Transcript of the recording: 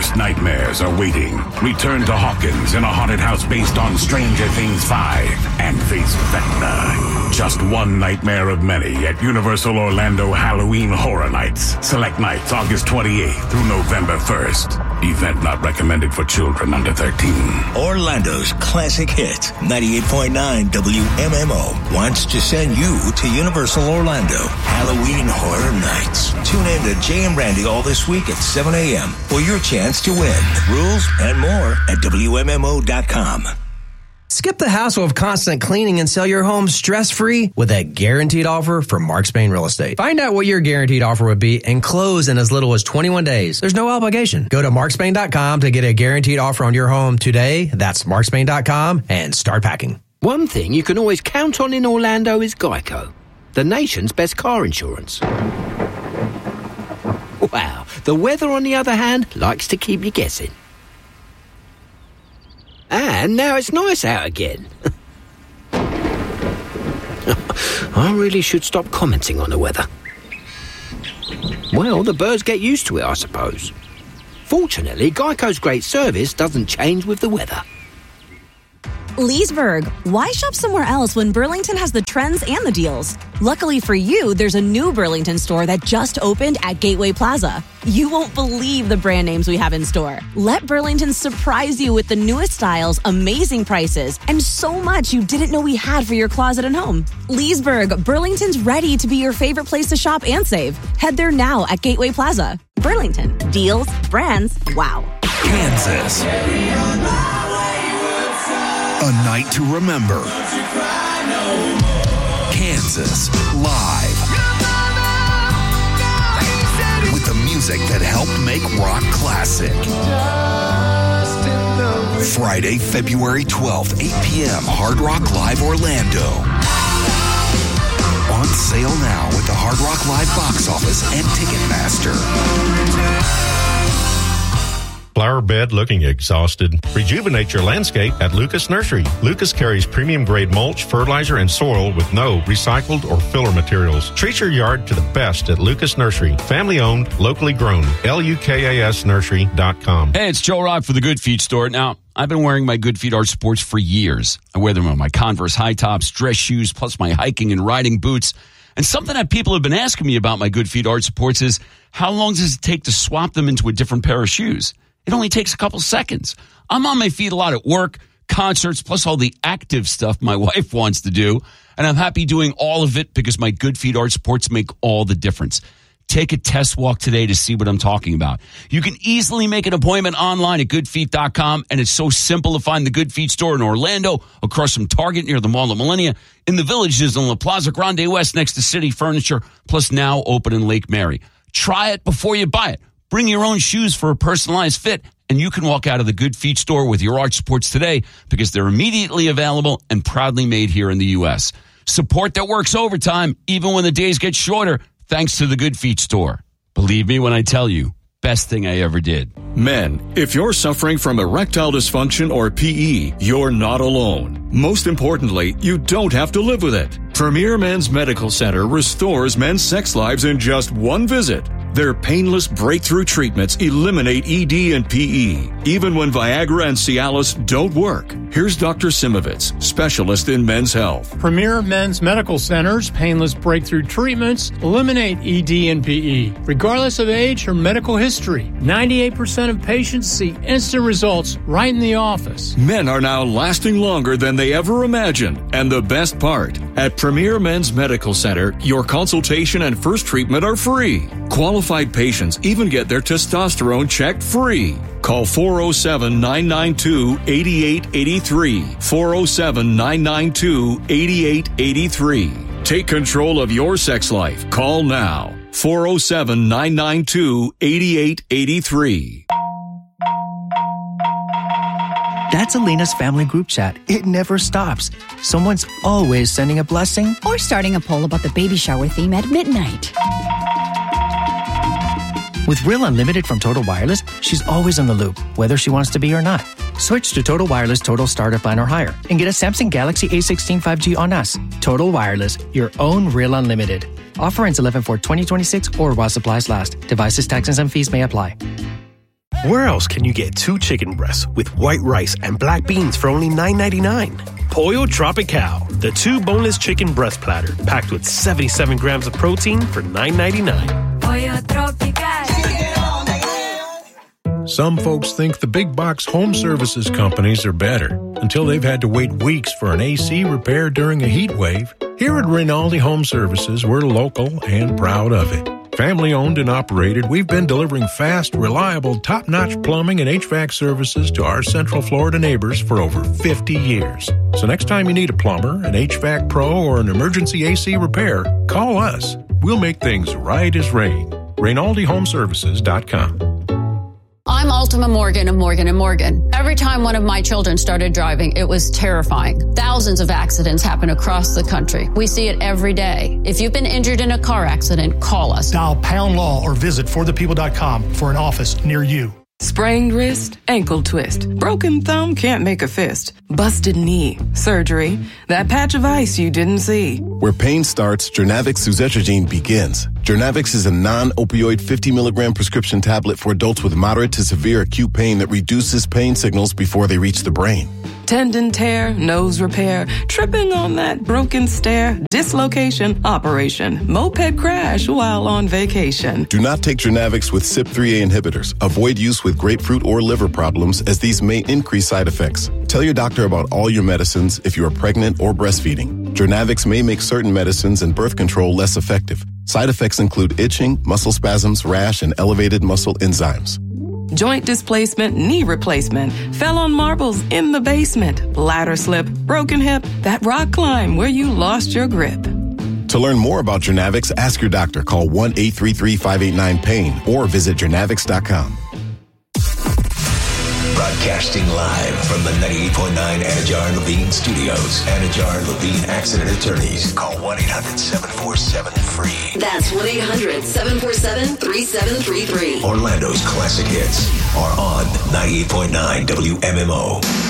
worst nightmares are waiting. Return to Hawkins in a haunted house based on Stranger Things 5 and face Vecna. Just one nightmare of many at Universal Orlando Halloween Horror Nights. Select nights August 28th through November 1st. Event not recommended for children under 13. Orlando's classic hit, 98.9 WMMO, wants to send you to Universal Orlando Halloween Horror Nights. Tune in to Jay and Randy all this week at 7 a.m. for your chance to win. Rules and more at WMMO.com. Skip the hassle of constant cleaning and sell your home stress-free with a guaranteed offer from Mark Spain Real Estate. Find out what your guaranteed offer would be and close in as little as 21 days. There's no obligation. Go to markspain.com to get a guaranteed offer on your home today. That's markspain.com and start packing. One thing you can always count on in Orlando is Geico, the nation's best car insurance. Wow. The weather, on the other hand, likes to keep you guessing. And now it's nice out again. I really should stop commenting on the weather. Well, the birds get used to it, I suppose. Fortunately, Geico's great service doesn't change with the weather. Leesburg, why shop somewhere else when Burlington has the trends and the deals? Luckily for you, there's a new Burlington store that just opened at Gateway Plaza. You won't believe the brand names we have in store. Let Burlington surprise you with the newest styles, amazing prices, and so much you didn't know we had for your closet and home. Leesburg, Burlington's ready to be your favorite place to shop and save. Head there now at Gateway Plaza. Burlington, deals, brands, wow. Kansas. A night to remember. Kansas, live. With the music that helped make rock classic. Friday, February 12th, 8 p.m., Hard Rock Live Orlando. On sale now with the Hard Rock Live box office and Ticketmaster. Flower bed looking exhausted? Rejuvenate your landscape at Lucas Nursery. Lucas carries premium grade mulch, fertilizer, and soil with no recycled or filler materials. Treat your yard to the best at Lucas Nursery. Family owned, locally grown. LUKASnursery.com. Hey, it's Joe Rock for the Good Feet store. Now, I've been wearing my Good Feet Art Sports for years. I wear them on my Converse high tops, dress shoes, plus my hiking and riding boots. And something that people have been asking me about my Good Feet Art Supports is, how long does it take to swap them into a different pair of shoes? It only takes a couple seconds. I'm on my feet a lot at work, concerts, plus all the active stuff my wife wants to do. And I'm happy doing all of it because my Good Feet Art Supports make all the difference. Take a test walk today to see what I'm talking about. You can easily make an appointment online at goodfeet.com, and it's so simple to find the Good Feet store in Orlando, across from Target near the Mall of Millennia, in the Villages in La Plaza Grande West next to City Furniture, plus now open in Lake Mary. Try it before you buy it. Bring your own shoes for a personalized fit, and you can walk out of the Good Feet store with your art supports today because they're immediately available and proudly made here in the U.S. Support that works overtime, even when the days get shorter, thanks to the Good Feet store. Believe me when I tell you, best thing I ever did. Men, if you're suffering from erectile dysfunction or PE, you're not alone. Most importantly, you don't have to live with it. Premier Men's Medical Center restores men's sex lives in just one visit. Their painless breakthrough treatments eliminate ED and PE, even when Viagra and Cialis don't work. Here's Dr. Simovitz, specialist in men's health. Premier Men's Medical Center's painless breakthrough treatments eliminate ED and PE, regardless of age or medical history. 98% of patients see instant results right in the office. Men are now lasting longer than they ever imagined. And the best part, at Premier Men's Medical Center, your consultation and first treatment are free. Qualified patients even get their testosterone checked free. Call 407-992-8883. 407-992-8883. Take control of your sex life. Call now. 407-992-8883. That's Elena's family group chat. It never stops. Someone's always sending a blessing or starting a poll about the baby shower theme at midnight. With Real Unlimited from Total Wireless, she's always in the loop, whether she wants to be or not. Switch to Total Wireless Total Starter Plan or higher and get a Samsung Galaxy A16 5G on us. Total Wireless, your own Real Unlimited. Offer ends 11/4/2026 or while supplies last. Devices, taxes, and fees may apply. Where else can you get 2 chicken breasts with white rice and black beans for only $9.99? Pollo Tropical, the 2 boneless chicken breast platter, packed with 77 grams of protein for $9.99. Pollo Tropical. Some folks think the big box home services companies are better until they've had to wait weeks for an AC repair during a heat wave. Here at Rinaldi Home Services, we're local and proud of it. Family owned and operated, we've been delivering fast, reliable, top-notch plumbing and HVAC services to our Central Florida neighbors for over 50 years. So next time you need a plumber, an HVAC pro, or an emergency AC repair, call us. We'll make things right as rain. RinaldiHomeservices.com. I'm Ultima Morgan of Morgan & Morgan. Every time one of my children started driving, it was terrifying. Thousands of accidents happen across the country. We see it every day. If you've been injured in a car accident, call us. Dial #law or visit forthepeople.com for an office near you. Sprained wrist, ankle twist, broken thumb can't make a fist, busted knee, surgery, that patch of ice you didn't see. Where pain starts, Jernavix suzetrigine begins. Jernavix is a non-opioid 50 milligram prescription tablet for adults with moderate to severe acute pain that reduces pain signals before they reach the brain. Tendon tear, nose repair, tripping on that broken stair, dislocation, operation, moped crash while on vacation. Do not take Jernavix with CYP3A inhibitors. Avoid use with grapefruit or liver problems, as these may increase side effects. Tell your doctor about all your medicines if you are pregnant or breastfeeding. Jernavix may make certain medicines and birth control less effective. Side effects include itching, muscle spasms, rash, and elevated muscle enzymes. Joint displacement, knee replacement, fell on marbles in the basement, ladder slip, broken hip, that rock climb where you lost your grip. To learn more about Jernavix, ask your doctor. Call 1-833-589-PAIN or visit Jernavix.com. Broadcasting live from the 98.9 Anajar Levine Studios. Anajar Levine Accident Attorneys. Call 1-800-747-FREE. That's 1-800-747-3733. Orlando's classic hits are on 98.9 WMMO.